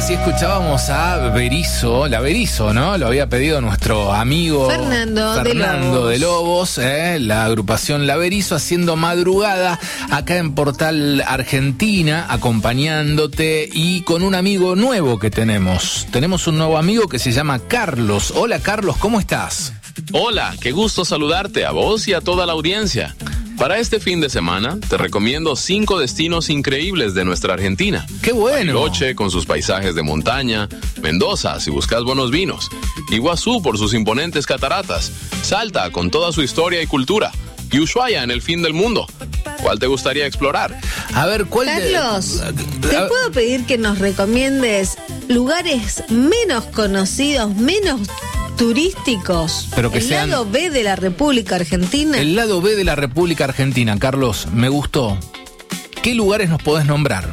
Así escuchábamos a Berizo, la Berizo, ¿no? Lo había pedido nuestro amigo Fernando de Lobos, la agrupación La Berizo, haciendo madrugada acá en Portal Argentina, acompañándote y con un amigo nuevo que tenemos. Tenemos un nuevo amigo que se llama Carlos. Hola Carlos, ¿cómo estás? Hola, qué gusto saludarte a vos y a toda la audiencia. Para este fin de semana, te recomiendo 5 destinos increíbles de nuestra Argentina. ¡Qué bueno! Bariloche, con sus paisajes de montaña. Mendoza, si buscas buenos vinos. Iguazú, por sus imponentes cataratas. Salta, con toda su historia y cultura. Y Ushuaia, en el fin del mundo. ¿Cuál te gustaría explorar? A ver, ¿cuál Carlos, ¿te puedo pedir que nos recomiendes lugares menos conocidos, menos turísticos? Pero que sean... lado B de la República Argentina. El lado B de la República Argentina, Carlos, me gustó. ¿Qué lugares nos podés nombrar?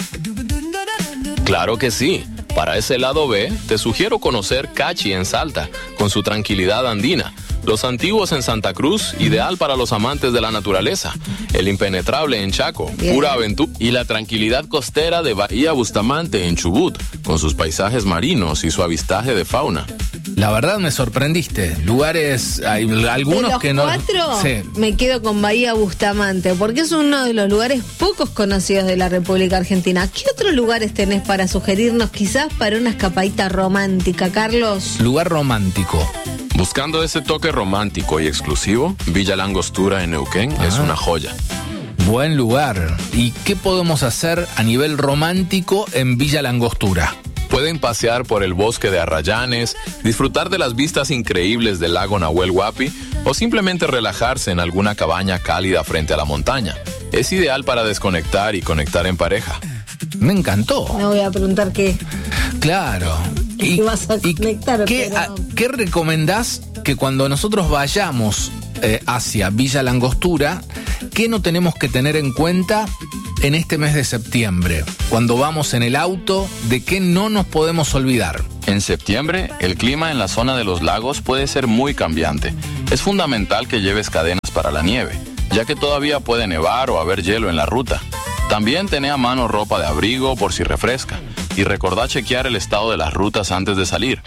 Claro que sí. Para ese lado B, te sugiero conocer Cachi en Salta, con su tranquilidad andina. Los Antiguos en Santa Cruz, ideal para los amantes de la naturaleza. El Impenetrable en Chaco, pura aventura. Y la tranquilidad costera de Bahía Bustamante en Chubut, con sus paisajes marinos y su avistaje de fauna. La verdad me sorprendiste. Lugares, hay algunos de los que no... cuatro, sí. Me quedo con Bahía Bustamante, porque es uno de los lugares pocos conocidos de la República Argentina. ¿Qué otros lugares tenés para sugerirnos quizás para una escapadita romántica, Carlos? Lugar romántico. Buscando ese toque romántico y exclusivo, Villa La Angostura en Neuquén es una joya. Buen lugar. ¿Y qué podemos hacer a nivel romántico en Villa La Angostura? Pueden pasear por el bosque de Arrayanes, disfrutar de las vistas increíbles del lago Nahuel Huapi o simplemente relajarse en alguna cabaña cálida frente a la montaña. Es ideal para desconectar y conectar en pareja. Me encantó. Me voy a preguntar qué. Claro. ¿Y vas a conectar? ¿Qué recomendás que cuando nosotros vayamos hacia Villa La Angostura, qué no tenemos que tener en cuenta en este mes de septiembre? Cuando vamos en el auto, ¿de qué no nos podemos olvidar? En septiembre, el clima en la zona de los lagos puede ser muy cambiante. Es fundamental que lleves cadenas para la nieve, ya que todavía puede nevar o haber hielo en la ruta. También tené a mano ropa de abrigo por si refresca. Y recordá chequear el estado de las rutas antes de salir.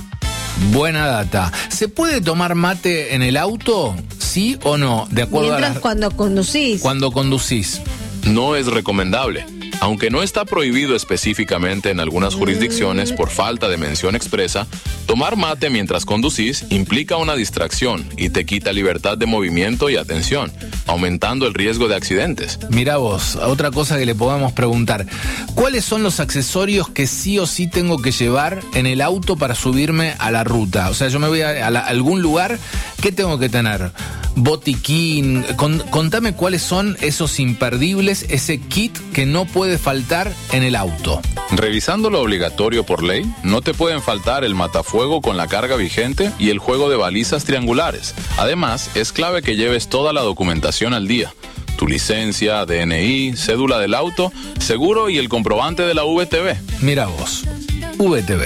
Buena data. ¿Se puede tomar mate en el auto? ¿Sí o no? De acuerdo cuando conducís. Cuando conducís. No es recomendable. Aunque no está prohibido específicamente en algunas jurisdicciones por falta de mención expresa, tomar mate mientras conducís implica una distracción y te quita libertad de movimiento y atención, aumentando el riesgo de accidentes. Mira vos, otra cosa que le podemos preguntar. ¿Cuáles son los accesorios que sí o sí tengo que llevar en el auto para subirme a la ruta? O sea, yo me voy a algún lugar, ¿qué tengo que tener? Botiquín, contame cuáles son esos imperdibles, ese kit que no puede faltar en el auto. Revisando lo obligatorio por ley, no te pueden faltar el matafuego con la carga vigente y el juego de balizas triangulares. Además, es clave que lleves toda la documentación al día. Tu licencia, DNI, cédula del seguro y el comprobante de la VTV. Mira vos. VTV.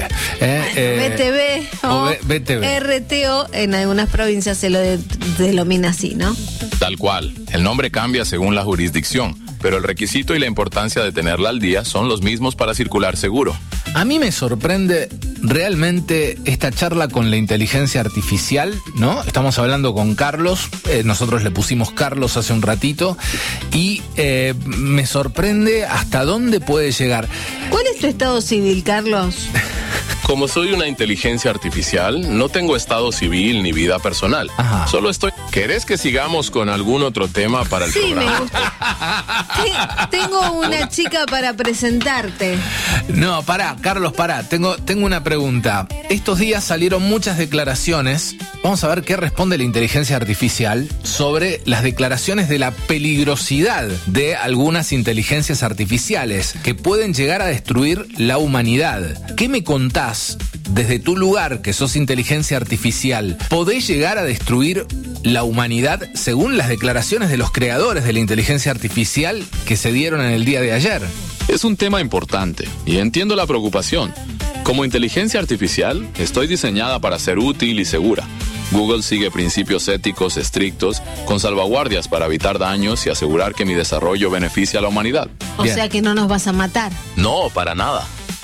VTV o VTV. RTO, en algunas provincias se lo denomina así, ¿no? Tal cual. El nombre cambia según la jurisdicción, pero el requisito y la importancia de tenerla al día son los mismos para circular seguro. A mí me sorprende realmente esta charla con la inteligencia artificial, ¿no? Estamos hablando con Carlos, nosotros le pusimos Carlos hace un ratito, y me sorprende hasta dónde puede llegar. ¿Cuál es tu estado civil, Carlos? Como soy una inteligencia artificial, no tengo estado civil ni vida personal. Ajá. Solo estoy... ¿Querés que sigamos con algún otro tema para el programa? Sí, me gusta. Tengo una chica para presentarte. No, pará, Carlos, pará. Tengo una pregunta. Estos días salieron muchas declaraciones. Vamos a ver qué responde la inteligencia artificial sobre las declaraciones de la peligrosidad de algunas inteligencias artificiales que pueden llegar a destruir la humanidad. ¿Qué me contás desde tu lugar, que sos inteligencia artificial? ¿Podés llegar a destruir la humanidad según las declaraciones de los creadores de la inteligencia artificial que se dieron en el día de ayer? Es un tema importante y entiendo la preocupación. Como inteligencia artificial, estoy diseñada para ser útil y segura. Google sigue principios éticos estrictos con salvaguardias para evitar daños y asegurar que mi desarrollo beneficie a la humanidad. O sea que no nos vas a matar. No, para nada.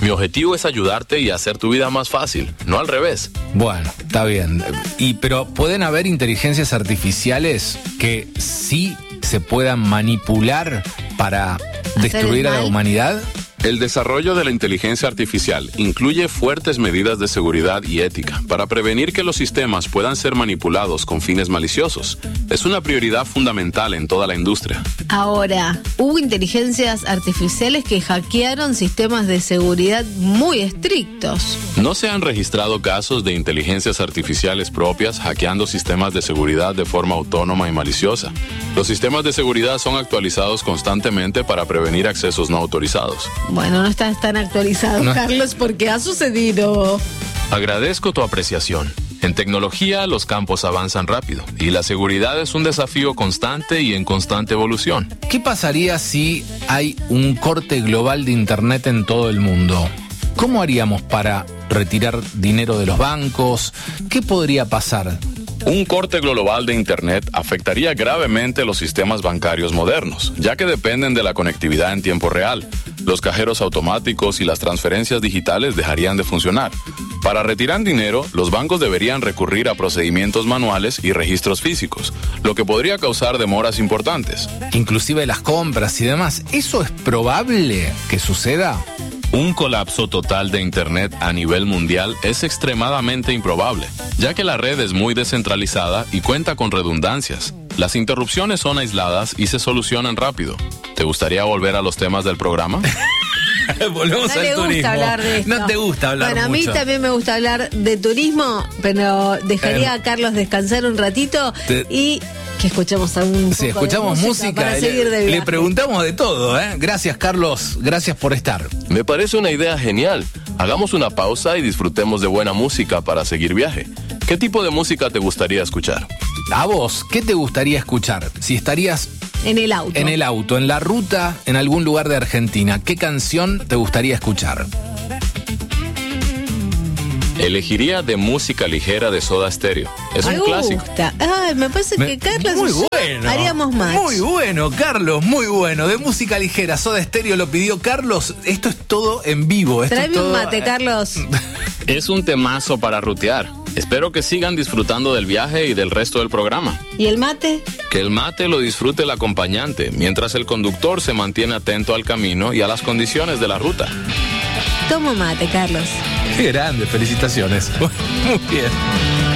Mi objetivo es ayudarte y hacer tu vida más fácil, no al revés. Bueno, está bien. Pero ¿pueden haber inteligencias artificiales que sí se puedan manipular para destruir a la humanidad? El desarrollo de la inteligencia artificial incluye fuertes medidas de seguridad y ética para prevenir que los sistemas puedan ser manipulados con fines maliciosos. Es una prioridad fundamental en toda la industria. Ahora, hubo inteligencias artificiales que hackearon sistemas de seguridad muy estrictos. No se han registrado casos de inteligencias artificiales propias hackeando sistemas de seguridad de forma autónoma y maliciosa. Los sistemas de seguridad son actualizados constantemente para prevenir accesos no autorizados. Bueno, no estás tan actualizado, No. Carlos, porque ha sucedido. Agradezco tu apreciación. En tecnología, los campos avanzan rápido y la seguridad es un desafío constante y en constante evolución. ¿Qué pasaría si hay un corte global de Internet en todo el mundo? ¿Cómo haríamos para retirar dinero de los bancos? ¿Qué podría pasar? Un corte global de Internet afectaría gravemente los sistemas bancarios modernos, ya que dependen de la conectividad en tiempo real. Los cajeros automáticos y las transferencias digitales dejarían de funcionar. Para retirar dinero, los bancos deberían recurrir a procedimientos manuales y registros físicos, lo que podría causar demoras importantes. Inclusive las compras y demás. ¿Eso es probable que suceda? Un colapso total de Internet a nivel mundial es extremadamente improbable, ya que la red es muy descentralizada y cuenta con redundancias. Las interrupciones son aisladas y se solucionan rápido. ¿Te gustaría volver a los temas del programa? Volvemos No al le turismo. gusta hablar de esto. No te gusta hablar Bueno, a mí mucho. también me gusta hablar de turismo, pero dejaría a Carlos descansar un ratito y que escuchemos algún Si poco de escuchamos música, para seguir de le viaje. preguntamos de todo, ¿eh? Gracias, Carlos. Gracias por estar. Me parece una idea genial. Hagamos una pausa y disfrutemos de buena música para seguir viaje. ¿Qué tipo de música te gustaría escuchar? A vos, ¿qué te gustaría escuchar? Si estarías En el auto. en el auto, en la ruta, en algún lugar de Argentina, ¿qué canción te gustaría escuchar? Elegiría de música ligera de Soda Stereo. Es un Me clásico. gusta. Ay, me parece que Carlos Muy y yo bueno. haríamos match. Muy bueno, Carlos, muy bueno. De música ligera, Soda Stereo lo pidió Carlos. Esto es todo en vivo. Esto Tráeme es un todo, mate, Carlos. Es un temazo para rutear. Espero que sigan disfrutando del viaje y del resto del programa. ¿Y el mate? Que el mate lo disfrute el acompañante, mientras el conductor se mantiene atento al camino y a las condiciones de la ruta. Tomo mate, Carlos. Qué grande, felicitaciones. Muy bien.